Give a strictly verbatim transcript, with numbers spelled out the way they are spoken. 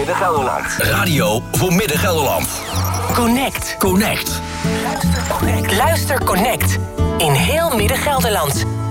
Midden-Gelderland. Radio voor Midden-Gelderland. Connect. Connect. Luister Connect. Luister Connect. In heel Midden-Gelderland.